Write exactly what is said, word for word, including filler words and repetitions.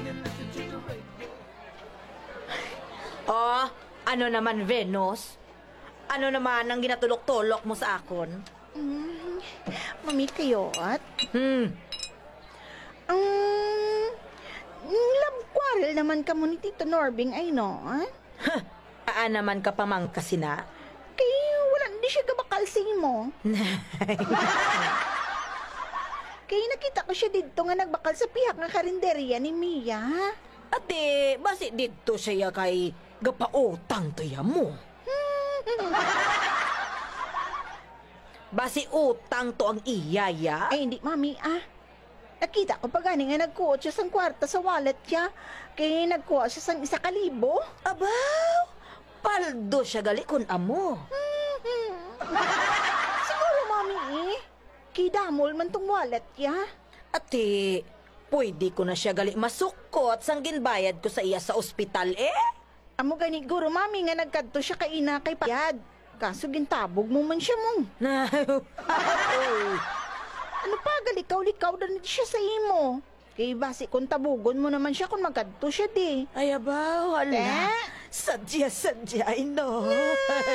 Oh, ano naman, Venus? Ano naman ang ginatulok-tulok mo sa akon? Mm, Mami Kayot? Hmm, Ang... love quarrel naman ka mo ni Tito Norbing ay no? ah? aan naman ka pamangkasina? Kaya wala di siya gabakal sa imo. Kaya nakita ko siya dito nga nagbakal sa pihak nga karinderya ni Mia. Ate, basi dito siya kay gapautang tuya mo. Basi utang to ang iyaya. Ay, hindi, Mami, ah. Nakita ko pa gani nga nagkuot siya sang kwarta sa wallet niya. Kaya nagkuha siya sang isa kalibo. Abaw, paldo siya gali kun amo. Siguro, Mami, eh. Kidamol man tong wallet niya. Ate, pwede ko na siya gali masukot sang ginbayad ko sa iya sa ospital eh. Amo gani, guro, Mami, nga nagkadto siya kay ina kay payad. Kaso gintabog mo man siya mong. Ano pa, galikaw-likaw na siya sa imo. Kay basi kung tabugon mo naman siya kung magkadto siya di. Ay, abaw, hala. Eh? Sadya-sadya, no.